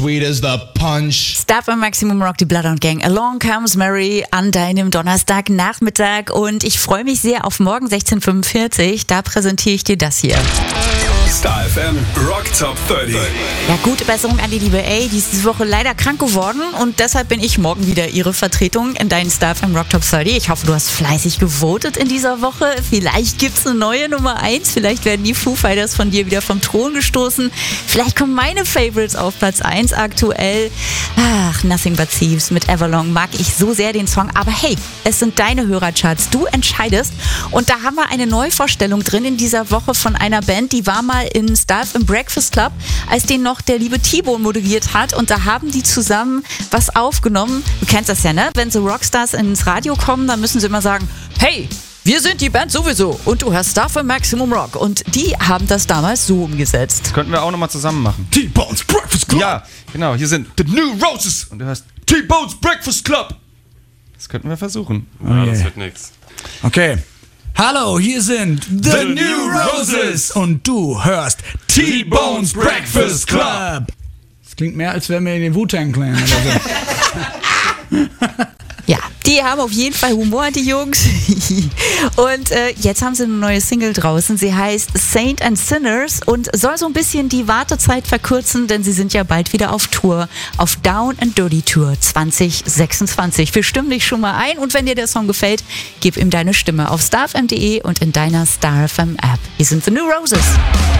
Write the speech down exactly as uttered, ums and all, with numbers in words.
sweet as the punch. Star F M Maximum Rock, die Blood und Gang. Along Comes Mary an deinem Donnerstagnachmittag. Und ich freue mich sehr auf morgen sechzehn Uhr fünfundvierzig. Da präsentiere ich dir das hier. Star F M Rock Top dreißig. Ja, gute Besserung an die liebe A. Die ist diese Woche leider krank geworden und deshalb bin ich morgen wieder ihre Vertretung in deinen Star F M Rock Top dreißig. Ich hoffe, du hast fleißig gewotet in dieser Woche. Vielleicht gibt es eine neue Nummer eins. Vielleicht werden die Foo Fighters von dir wieder vom Thron gestoßen. Vielleicht kommen meine Favorites auf Platz eins aktuell. Ach, Nothing But Thieves mit Everlong mag ich so sehr den Song. Aber hey, es sind deine Hörercharts. Du entscheidest. Und da haben wir eine Neuvorstellung drin in dieser Woche von einer Band, die war mal in Star F M Breakfast Club, als den noch der liebe T-Bone moderiert hat, und da haben die zusammen was aufgenommen. Du kennst das ja, ne? Wenn so Rockstars ins Radio kommen, dann müssen sie immer sagen, hey, wir sind die Band sowieso und du hörst Star F M Maximum Rock, und die haben das damals so umgesetzt. Das könnten wir auch nochmal zusammen machen. T-Bone's Breakfast Club. Ja, genau, hier sind The New Roses und du hörst T-Bone's Breakfast Club. Das könnten wir versuchen. Ja, das wird nix. Okay. Hallo, hier sind The, The New New Roses und du hörst T-Bone's Breakfast Club. Das klingt mehr, als wären wir in den Wu-Tang Clan oder so. Ja, die haben auf jeden Fall Humor, die Jungs. Und äh, jetzt haben sie eine neue Single draußen. Sie heißt Saint and Sinners und soll so ein bisschen die Wartezeit verkürzen, denn sie sind ja bald wieder auf Tour, auf Down and Dirty Tour zwanzig sechsundzwanzig. Wir stimmen dich schon mal ein, und wenn dir der Song gefällt, gib ihm deine Stimme auf starfm punkt de und in deiner Star F M App. Hier sind The New Roses.